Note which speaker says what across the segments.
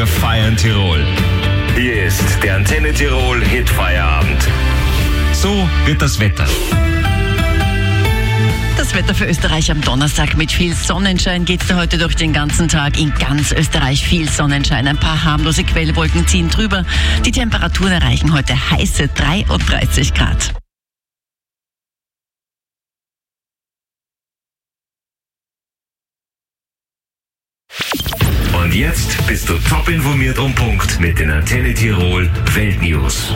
Speaker 1: Wir feiern Tirol. Hier ist der Antenne Tirol Hitfeierabend. So wird das Wetter.
Speaker 2: Das Wetter für Österreich am Donnerstag mit viel Sonnenschein geht es heute durch den ganzen Tag. In ganz Österreich viel Sonnenschein. Ein paar harmlose Quellwolken ziehen drüber. Die Temperaturen erreichen heute heiße 33 Grad.
Speaker 1: Und jetzt bist du top informiert um Punkt mit den Antenne Tirol Weltnews.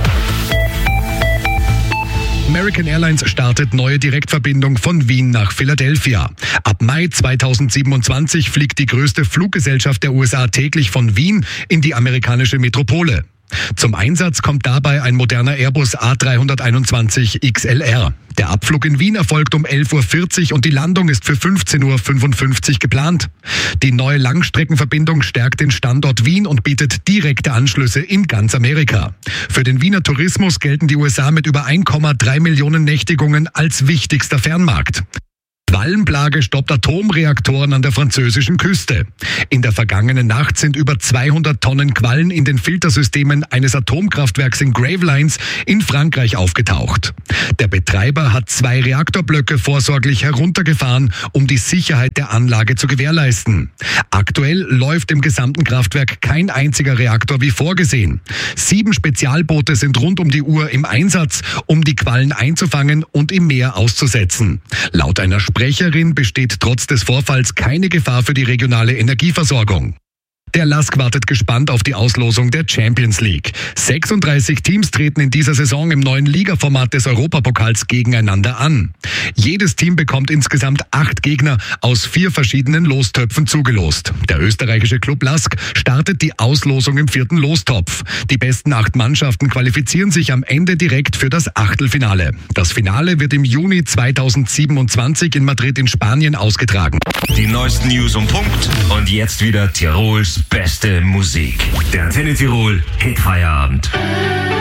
Speaker 3: American Airlines startet neue Direktverbindung von Wien nach Philadelphia. Ab Mai 2027 fliegt die größte Fluggesellschaft der USA täglich von Wien in die amerikanische Metropole. Zum Einsatz kommt dabei ein moderner Airbus A321 XLR. Der Abflug in Wien erfolgt um 11.40 Uhr und die Landung ist für 15.55 Uhr geplant. Die neue Langstreckenverbindung stärkt den Standort Wien und bietet direkte Anschlüsse in ganz Amerika. Für den Wiener Tourismus gelten die USA mit über 1,3 Millionen Nächtigungen als wichtigster Fernmarkt. Quallenplage stoppt Atomreaktoren an der französischen Küste. In der vergangenen Nacht sind über 200 Tonnen Quallen in den Filtersystemen eines Atomkraftwerks in Gravelines in Frankreich aufgetaucht. Der Betreiber hat 2 Reaktorblöcke vorsorglich heruntergefahren, um die Sicherheit der Anlage zu gewährleisten. Aktuell läuft im gesamten Kraftwerk kein einziger Reaktor wie vorgesehen. 7 Spezialboote sind rund um die Uhr im Einsatz, um die Quallen einzufangen und im Meer auszusetzen. Laut einer Sprecherin besteht trotz des Vorfalls keine Gefahr für die regionale Energieversorgung. Der LASK wartet gespannt auf die Auslosung der Champions League. 36 Teams treten in dieser Saison im neuen Ligaformat des Europapokals gegeneinander an. Jedes Team bekommt insgesamt 8 Gegner aus 4 verschiedenen Lostöpfen zugelost. Der österreichische Club LASK startet die Auslosung im 4. Lostopf. Die besten 8 Mannschaften qualifizieren sich am Ende direkt für das Achtelfinale. Das Finale wird im Juni 2027 in Madrid in Spanien ausgetragen.
Speaker 1: Die neuesten News um Punkt und jetzt wieder Tirols beste Musik. Der Antenne Tirol Hitfeierabend.